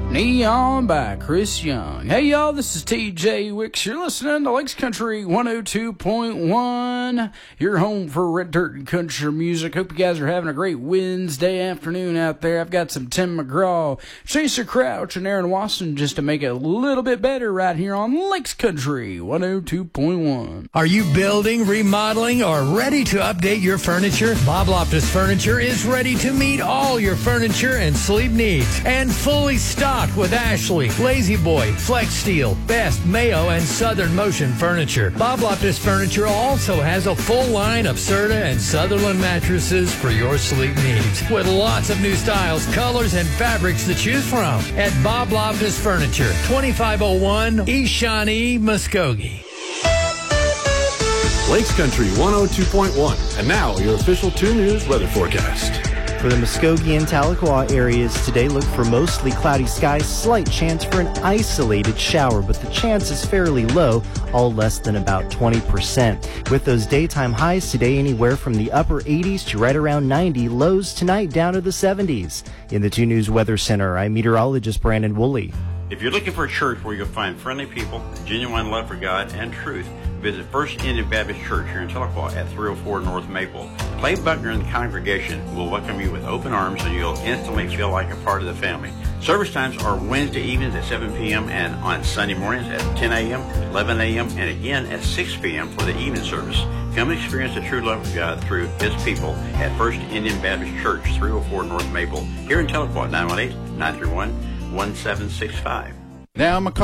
Neon by Chris Young. Hey y'all, this is TJ Wicks. You're listening to Lakes Country 102.1. Your home for red dirt and country music. Hope you guys are having a great Wednesday afternoon out there. I've got some Tim McGraw, Chaser Crouch, and Aaron Watson just to make it a little bit better right here on Lakes Country 102.1. Are you building, remodeling, or ready to update your furniture? Bob Loftus Furniture is ready to meet all your furniture and sleep needs, and fully stocked with Ashley, Lazy Boy, Flex Steel, Best, Mayo, and Southern Motion furniture. Bob Loftus Furniture also has a full line of Serta and Sutherland mattresses for your sleep needs, with lots of new styles, colors, and fabrics to choose from at Bob Loftus Furniture, 2501 East Shawnee, Muskogee. Lakes Country 102.1. And now, your official 2 News weather forecast. For the Muskogee and Tahlequah areas today, look for mostly cloudy skies, slight chance for an isolated shower, but the chance is fairly low, all less than about 20%. With those daytime highs today anywhere from the upper 80s to right around 90, lows tonight down to the 70s. In the 2 News Weather Center, I'm meteorologist Brandon Woolley. If you're looking for a church where you'll find friendly people, genuine love for God, and truth, visit First Indian Baptist Church here in Tahlequah at 304 North Maple. Clay Buckner and the congregation will welcome you with open arms, and you'll instantly feel like a part of the family. Service times are Wednesday evenings at 7 p.m. and on Sunday mornings at 10 a.m., 11 a.m., and again at 6 p.m. for the evening service. Come and experience the true love of God through His people at First Indian Baptist Church, 304 North Maple, here in Tahlequah, 918-931-1765. Now,